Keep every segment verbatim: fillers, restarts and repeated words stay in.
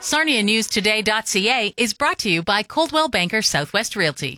Sarnia News Today dot C A is brought to you by Coldwell Banker Southwest Realty.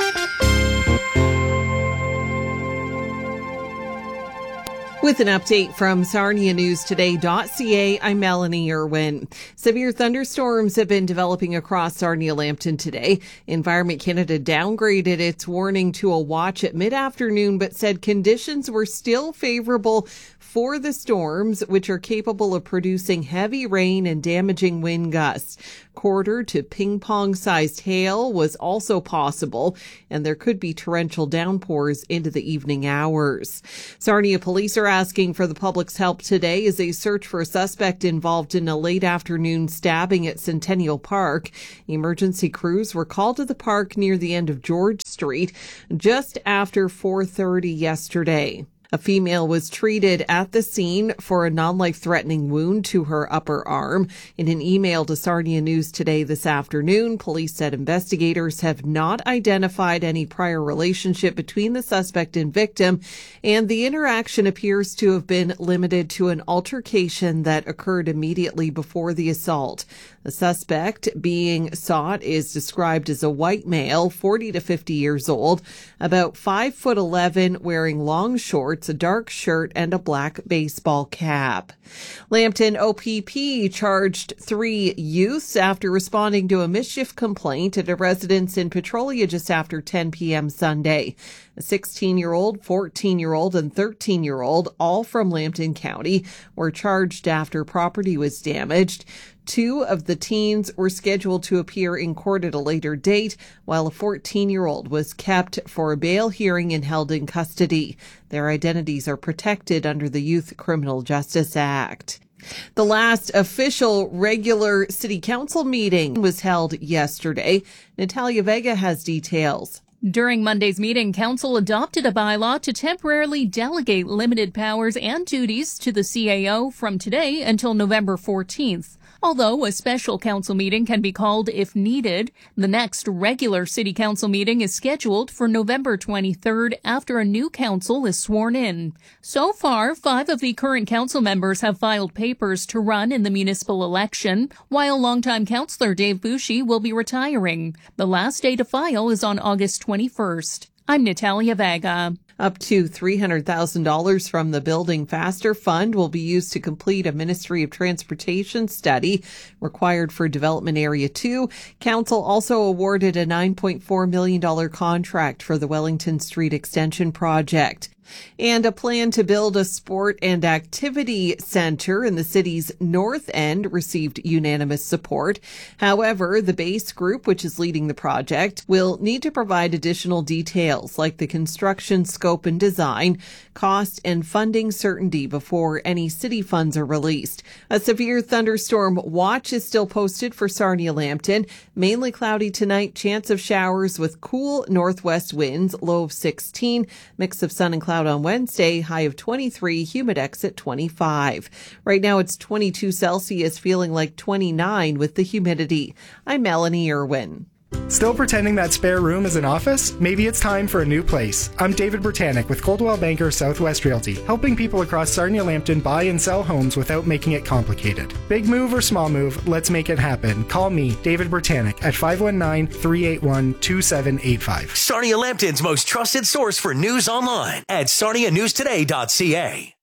With an update from Sarnia News Today dot C A, I'm Melanie Irwin. Severe thunderstorms have been developing across Sarnia-Lambton today. Environment Canada downgraded its warning to a watch at mid-afternoon, but said conditions were still favorable for the storms, which are capable of producing heavy rain and damaging wind gusts. Quarter to ping-pong-sized hail was also possible, and there could be torrential downpours into the evening hours. Sarnia police are asking for the public's help today as they search for a suspect involved in a late afternoon stabbing at Centennial Park. Emergency crews were called to the park near the end of George Street just after four thirty yesterday. A female was treated at the scene for a non-life-threatening wound to her upper arm. In an email to Sarnia News Today this afternoon, police said investigators have not identified any prior relationship between the suspect and victim, and the interaction appears to have been limited to an altercation that occurred immediately before the assault. The suspect being sought is described as a white male, forty to fifty years old, about five foot eleven, wearing long shorts, a dark shirt, and a black baseball cap. Lambton O P P charged three youths after responding to a mischief complaint at a residence in Petrolia just after ten p.m. Sunday. A sixteen-year-old, fourteen-year-old, and thirteen-year-old, all from Lambton County, were charged after property was damaged. Two of the teens were scheduled to appear in court at a later date, while a fourteen-year-old was kept for a bail hearing and held in custody. Their identities are protected under the Youth Criminal Justice Act. The last official regular city council meeting was held yesterday. Natalia Vega has details. During Monday's meeting, Council adopted a bylaw to temporarily delegate limited powers and duties to the C A O from today until November fourteenth. Although a special council meeting can be called if needed, the next regular city council meeting is scheduled for November twenty-third after a new council is sworn in. So far, five of the current council members have filed papers to run in the municipal election, while longtime councillor Dave Boucher will be retiring. The last day to file is on August twenty-first. I'm Natalia Vega. Up to three hundred thousand dollars from the Building Faster Fund will be used to complete a Ministry of Transportation study required for Development Area two. Council also awarded a nine point four million dollars contract for the Wellington Street Extension project. And a plan to build a sport and activity center in the city's north end received unanimous support. However, the base group, which is leading the project, will need to provide additional details like the construction scope and design, cost, and funding certainty before any city funds are released. A severe thunderstorm watch is still posted for Sarnia-Lambton. Mainly cloudy tonight, chance of showers with cool northwest winds, low of sixteen, mix of sun and cloud on Wednesday, high of twenty-three, humidex at twenty-five. Right now it's twenty-two Celsius, feeling like twenty-nine with the humidity. I'm Melanie Irwin. Still pretending that spare room is an office? Maybe it's time for a new place. I'm David Britannic with Coldwell Banker Southwest Realty, helping people across Sarnia-Lambton buy and sell homes without making it complicated. Big move or small move, let's make it happen. Call me, David Britannic, at five one nine, three eight one, two seven eight five. Sarnia-Lambton's most trusted source for news online at Sarnia News Today dot C A.